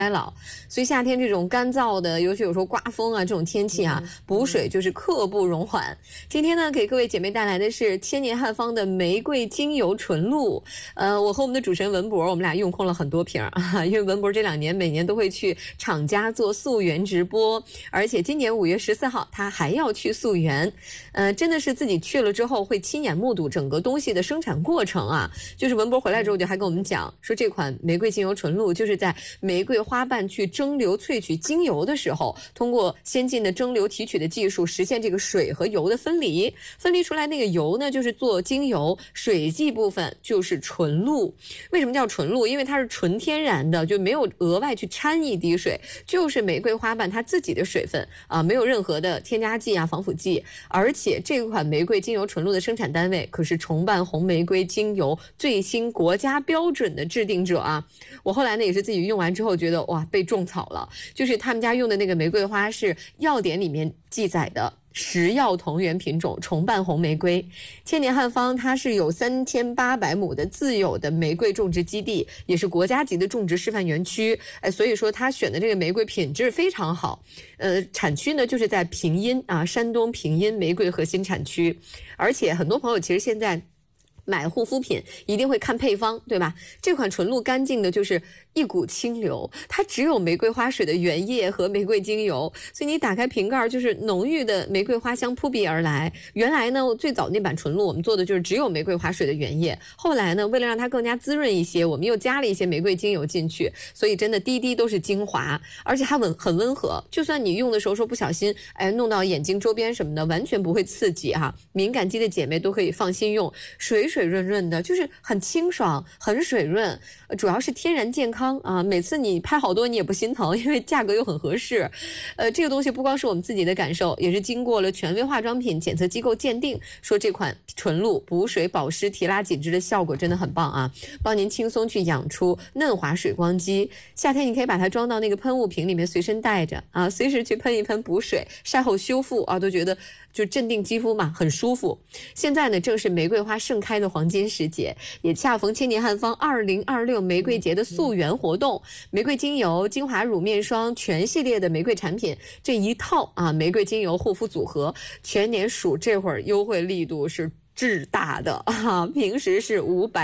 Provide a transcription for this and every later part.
老，所以夏天这种干燥的，尤其有时候刮风啊这种天气啊，补水就是刻不容缓。今天呢，给各位姐妹带来的是千年汉方的玫瑰精油纯露。我和我们的主持人文博，我们俩用空了很多瓶啊，因为文博这2年每年都会去厂家做溯源直播，而且今年5月14号他还要去溯源。真的是自己去了之后会亲眼目睹整个东西的生产过程啊。就是文博回来之后就还跟我们讲说，这款玫瑰精油纯露就是在玫瑰花瓣去蒸馏萃取精油的时候，通过先进的蒸馏提取的技术实现这个水和油的分离出来那个油呢就是做精油，水剂部分就是纯露。为什么叫纯露？因为它是纯天然的，就没有额外去掺一滴水，就是玫瑰花瓣它自己的水分啊，没有任何的添加剂啊、防腐剂。而且这款玫瑰精油纯露的生产单位可是重瓣红玫瑰精油最新国家标准的制定者啊。我后来呢也是自己用完之后觉得哇，被种草了。就是他们家用的那个玫瑰花是药典里面记载的食药同源品种重瓣红玫瑰。千年汉方它是有3800亩的自有的玫瑰种植基地，也是国家级的种植示范园区。所以说它选的这个玫瑰品质非常好。产区呢就是在平阴啊，山东平阴玫瑰核心产区。而且很多朋友其实现在买护肤品一定会看配方，对吧？这款纯露干净的就是一股清流，它只有玫瑰花水的原液和玫瑰精油，所以你打开瓶盖就是浓郁的玫瑰花香扑鼻而来。原来呢，最早那版纯露我们做的就是只有玫瑰花水的原液，后来呢，为了让它更加滋润一些，我们又加了一些玫瑰精油进去，所以真的滴滴都是精华，而且它很温和，就算你用的时候说不小心弄到眼睛周边什么的，完全不会刺激哈。敏感肌的姐妹都可以放心用，水润润的，就是很清爽很水润，主要是天然健康啊。每次你拍好多你也不心疼，因为价格又很合适。这个东西不光是我们自己的感受，也是经过了权威化妆品检测机构鉴定，说这款纯露补水保湿提拉紧致的效果真的很棒啊，帮您轻松去养出嫩滑水光肌。夏天你可以把它装到那个喷雾瓶里面随身带着啊，随时去喷一喷补水，晒后修复啊，都觉得就镇定肌肤嘛，很舒服。现在呢正是玫瑰花盛开的黄金时节，也恰逢千年汉方2026玫瑰节的溯源活动，玫瑰精油、精华乳、面霜全系列的玫瑰产品这一套啊，玫瑰精油护肤组合，全年数这会儿优惠力度是巨大的啊！平时是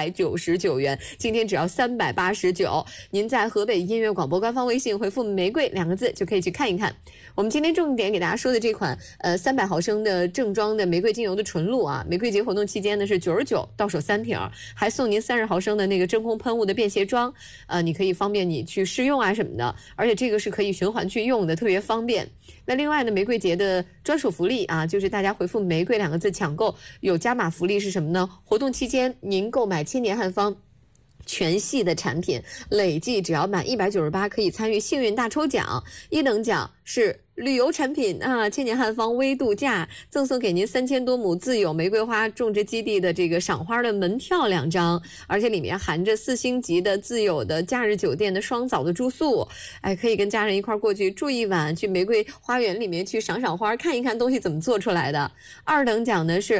599元，今天只要389。您在河北音乐广播官方微信回复玫瑰2个字就可以去看一看。我们今天重点给大家说的这款300毫升的正装的玫瑰精油的纯露啊，玫瑰节活动期间呢是99，到手3瓶，还送您30毫升的那个真空喷雾的便携装，你可以方便你去试用啊什么的，而且这个是可以循环去用的，特别方便。那另外呢，玫瑰节的专属福利啊，就是大家回复玫瑰2个字抢购有加码福利是什么呢？活动期间您购买千年汉方全系的产品，累计只要满198可以参与幸运大抽奖，1等奖是旅游产品啊，千年汉方微度假赠送给您3000多亩自有玫瑰花种植基地的这个赏花的门票2张，而且里面含着4星级的自有的假日酒店的双早的住宿，可以跟家人一块过去住一晚，去玫瑰花园里面去赏赏花，看一看东西怎么做出来的。2等奖呢是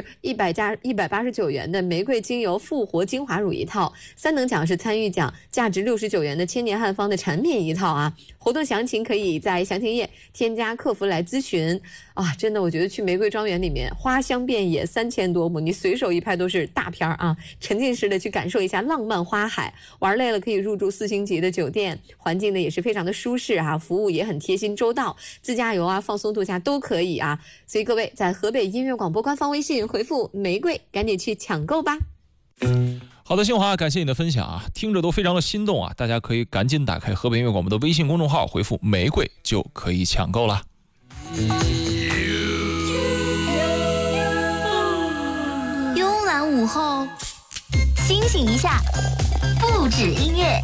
189元的玫瑰精油复活精华乳一套，3等奖是参与奖价值69元的千年汉方的产品一套啊。活动详情可以在详情页添加客服来咨询啊！真的，我觉得去玫瑰庄园里面花香遍野3000多亩，你随手一拍都是大片啊！沉浸式的去感受一下浪漫花海，玩累了可以入住4星级的酒店，环境呢也是非常的舒适啊，服务也很贴心周到，自驾游啊、放松度假都可以啊！所以各位在河北音乐广播官方微信回复玫瑰，赶紧去抢购吧！ 好的，新华，感谢你的分享啊，听着都非常的心动啊！大家可以赶紧打开河北音乐广播的微信公众号，回复玫瑰就可以抢购了。 慵懒午后，清醒一下，不止音乐。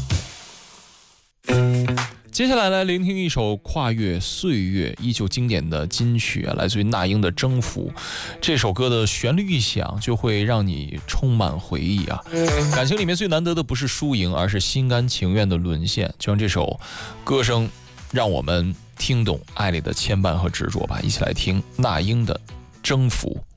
接下来来聆听一首跨越岁月依旧经典的金曲啊，来自于那英的《征服》。这首歌的旋律一响就会让你充满回忆啊。感情里面最难得的不是输赢，而是心甘情愿的沦陷。就像这首歌声让我们听懂爱里的牵绊和执着吧。一起来听那英的《征服》。